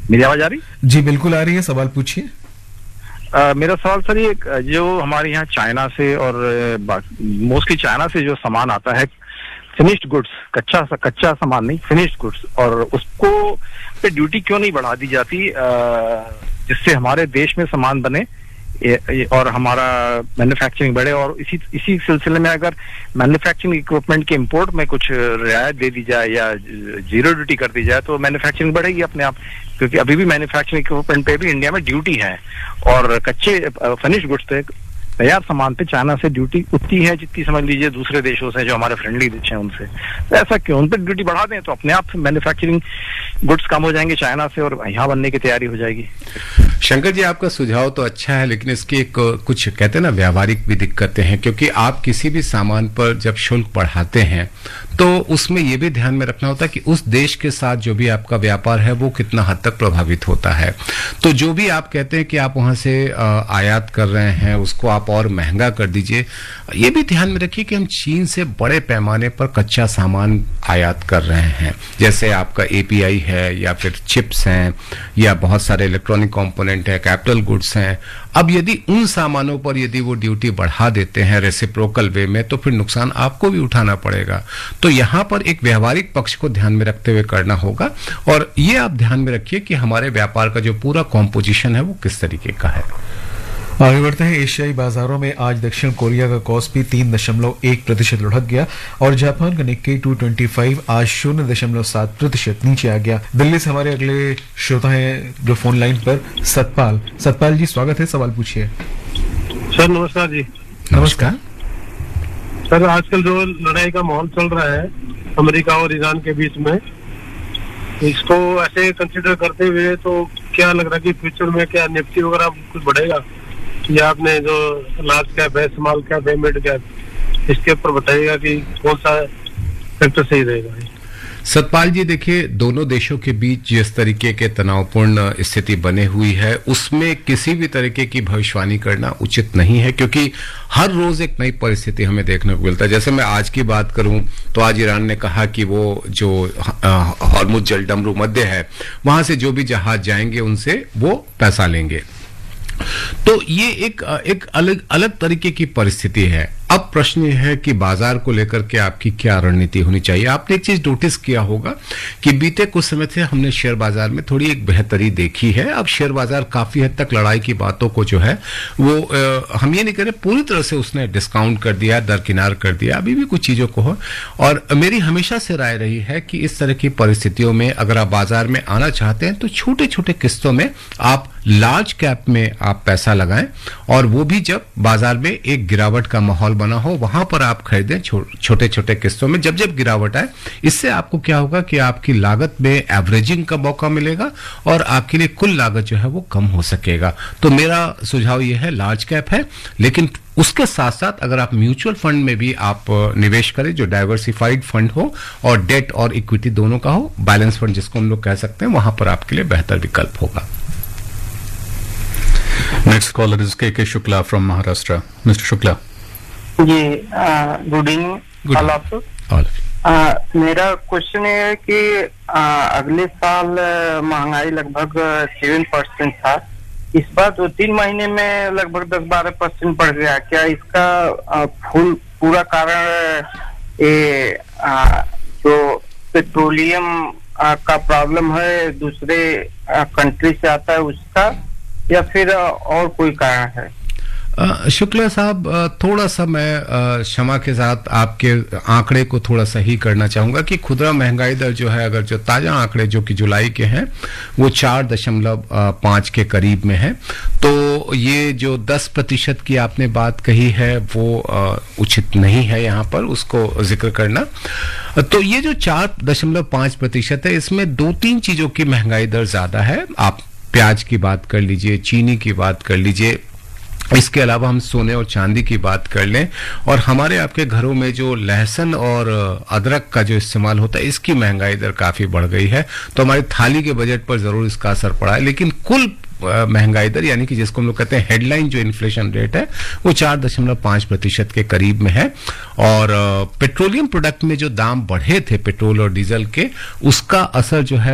मेरी आवाज आ रही? जी बिल्कुल आ रही है, सवाल पूछिए। मेरा सवाल सर ये, जो हमारे यहाँ चाइना से और मोस्टली चाइना से जो सामान आता है, फिनिश्ड गुड्स, कच्चा सामान नहीं, फिनिश्ड गुड्स, और उसको पे ड्यूटी क्यों नहीं बढ़ा दी जाती, जिससे हमारे देश में सामान बने और हमारा मैन्युफैक्चरिंग बढ़े। और इसी सिलसिले में अगर मैन्युफैक्चरिंग इक्विपमेंट के इंपोर्ट में कुछ रियायत दे दी जाए या जीरो ड्यूटी कर दी जाए तो मैन्युफैक्चरिंग बढ़ेगी अपने आप, क्योंकि अभी भी मैन्युफैक्चरिंग इक्विपमेंट पे भी इंडिया में ड्यूटी है, और कच्चे फिनिश गुड्स पे, तैयार सामान पे चाइना से ड्यूटी उतनी है जितनी समझ लीजिए दूसरे देशों से जो हमारे फ्रेंडली देश हैं उनसे। तो ऐसा क्यों? उन पर ड्यूटी बढ़ा दें तो अपने आप मैन्युफैक्चरिंग गुड्स कम हो जाएंगे चाइना से और यहाँ बनने की तैयारी हो जाएगी। शंकर जी, आपका सुझाव तो अच्छा है, लेकिन इसकी एक कुछ कहते हैं ना व्यावहारिक भी दिक्कतें हैं, क्योंकि आप किसी भी सामान पर जब शुल्क बढ़ाते हैं तो उसमें यह भी ध्यान में रखना होता है कि उस देश के साथ जो भी आपका व्यापार है वो कितना हद तक प्रभावित होता है। तो जो भी आप कहते हैं कि आप वहां से आयात कर रहे हैं उसको आप और महंगा कर दीजिए। ये भी ध्यान में रखिए कि हम चीन से बड़े पैमाने पर कच्चा सामान आयात कर रहे हैं, जैसे आपका एपीआई है या फिर चिप्स हैं या बहुत सारे इलेक्ट्रॉनिक कंपोनेंट है, कैपिटल गुड्स हैं। अब यदि उन सामानों पर यदि वो ड्यूटी बढ़ा देते हैं रेसिप्रोकल वे में तो फिर नुकसान आपको भी उठाना पड़ेगा। तो यहां पर एक व्यावहारिक पक्ष को ध्यान में रखते हुए करना होगा, और ये आप ध्यान में रखिए कि हमारे व्यापार का जो पूरा कॉम्पोजिशन है वो किस तरीके का है। आगे बढ़ते हैं। एशियाई बाजारों में आज दक्षिण कोरिया का कॉस्पी 3.1% लुढ़क गया और जापान का निक्केई 225 आज 0.7% नीचे आ गया। दिल्ली से हमारे अगले श्रोता हैं जो फोन लाइन पर, सतपाल जी स्वागत है, सवाल पूछिए। सर नमस्कार जी। नमस्कार सर, आजकल जो लड़ाई का माहौल चल रहा है अमेरिका और ईरान के बीच में, इसको ऐसे कंसिडर करते हुए तो क्या लग रहा है कि फ्यूचर में क्या निफ्टी वगैरह कुछ बढ़ेगा, या आपने जो लार्ज कैप है, स्मॉल कैप है, मिड कैप, इसके ऊपर बताइएगा कि कौन सा सेक्टर सही रहेगा। सतपाल जी, देखिए दोनों देशों के बीच जिस तरीके के तनावपूर्ण स्थिति बने हुई है उसमें किसी भी तरीके की भविष्यवाणी करना उचित नहीं है, क्योंकि हर रोज एक नई परिस्थिति हमें देखने को मिलता है। जैसे मैं आज की बात करूं तो आज ईरान ने कहा कि वो जो हॉर्मुज जलडमरू मध्य है वहां से जो भी जहाज जाएंगे उनसे वो पैसा लेंगे। तो ये एक अलग तरीके की परिस्थिति है। अब प्रश्न यह है कि बाजार को लेकर के आपकी क्या रणनीति होनी चाहिए। आपने एक चीज नोटिस किया होगा कि बीते कुछ समय से हमने शेयर बाजार में थोड़ी एक बेहतरी देखी है। अब शेयर बाजार काफी हद तक लड़ाई की बातों को जो है वो हम ये नहीं कह रहे पूरी तरह से उसने डिस्काउंट कर दिया, दरकिनार कर दिया, अभी भी कुछ चीजों को हो। और मेरी हमेशा से राय रही है कि इस तरह की परिस्थितियों में अगर आप बाजार में आना चाहते हैं तो छोटे छोटे किस्तों में आप लार्ज कैप में आप पैसा लगाएं, और वो भी जब बाजार में एक गिरावट का माहौल बना हो वहां पर आप खरीदें छोटे छोटे किस्तों में जब गिरावट आए। इससे आपको क्या होगा कि आपकी लागत में एवरेजिंग का मौका मिलेगा और आपके लिए कुल लागत जो है वो कम हो सकेगा। तो मेरा सुझाव ये है लार्ज कैप है, लेकिन उसके साथ साथ अगर आप म्यूचुअल फंड में भी आप निवेश करें जो डाइवर्सिफाइड फंड हो और डेट और इक्विटी दोनों का हो, बैलेंस फंड जिसको हम लोग कह सकते हैं, वहां पर आपके लिए बेहतर विकल्प होगा। Next caller is KK Shukla from Maharashtra. Mr. Shukla. Ji good evening all of you. मेरा क्वेश्चन है कि अगले साल महंगाई लगभग 7% था, इस बार 2-3 महीने में लगभग 10-12% बढ़ गया। क्या इसका पूरा कारण ये जो पेट्रोलियम का प्रॉब्लम है दूसरे कंट्री से आता है उसका, या फिर और कोई कारण है? शुक्ला साहब, थोड़ा सा मैं क्षमा के साथ आपके आंकड़े को थोड़ा सही करना चाहूंगा कि खुदरा महंगाई दर जो है, अगर जो ताजा आंकड़े जो कि जुलाई के हैं वो 4.5 के करीब में है। तो ये जो 10% की आपने बात कही है वो उचित नहीं है यहाँ पर उसको जिक्र करना। तो ये जो 4.5% है इसमें 2-3 चीजों की महंगाई दर ज्यादा है। आप प्याज की बात कर लीजिए, चीनी की बात कर लीजिए, इसके अलावा हम सोने और चांदी की बात कर लें, और हमारे आपके घरों में जो लहसुन और अदरक का जो इस्तेमाल होता है इसकी महंगाई दर काफी बढ़ गई है। तो हमारी थाली के बजट पर जरूर इसका असर पड़ा है, लेकिन कुल महंगाई दर यानी कि जिसको हम लोग कहते हैं हेडलाइन जो इन्फ्लेशन रेट है वो 4.5% के करीब में है। और पेट्रोलियम प्रोडक्ट में जो दाम बढ़े थे पेट्रोल और डीजल के, उसका असर जो है